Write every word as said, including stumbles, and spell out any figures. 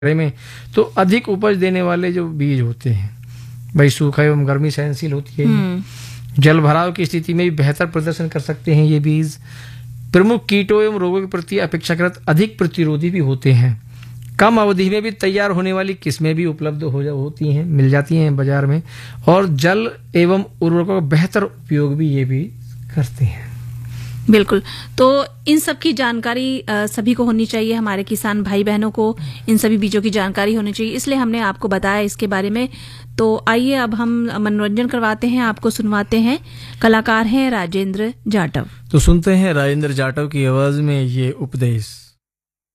में तो अधिक उपज देने वाले जो बीज होते हैं, भाई सूखा एवं गर्मी सहनशील होती है, जल भराव की स्थिति में भी बेहतर प्रदर्शन कर सकते हैं ये बीज। प्रमुख कीटों एवं रोगों के प्रति अपेक्षाकृत अधिक प्रतिरोधी भी होते हैं। कम अवधि में भी तैयार होने वाली किस्में भी उपलब्ध हो जा होती हैं, मिल जाती हैं बाजार में, और जल एवं उर्वरकों का बेहतर उपयोग भी ये भी करते हैं। बिल्कुल, तो इन सब की जानकारी आ, सभी को होनी चाहिए, हमारे किसान भाई बहनों को इन सभी बीजों की जानकारी होनी चाहिए, इसलिए हमने आपको बताया इसके बारे में। तो आइए अब हम मनोरंजन करवाते हैं, आपको सुनवाते हैं। कलाकार हैं राजेंद्र जाटव। तो सुनते हैं राजेंद्र जाटव की आवाज में ये उपदेश।